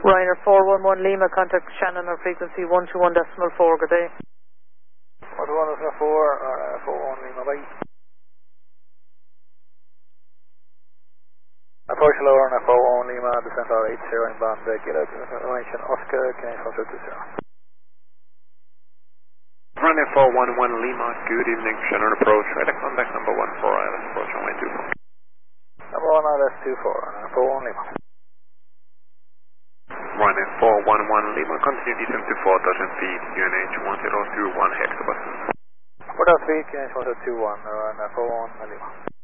Ryanair 411 Lima, contact Shannon on frequency 121.4, good day. 121.4, 411 Lima, bye. Approach lower on 411 Lima, descent level 80, inbound, Kilo, information Oscar, Canadian 420. Ryanair 411 Lima, good evening, Shannon approach, radar contact number 14, ILS approach runway 24. Number 1 ILS 24, 411 Lima. Ryanair 411 Lima, continue descent to 4,000 feet, QNH 1021 hectobus. 4,000 feet, QNH 1021, Ryanair 411 Lima.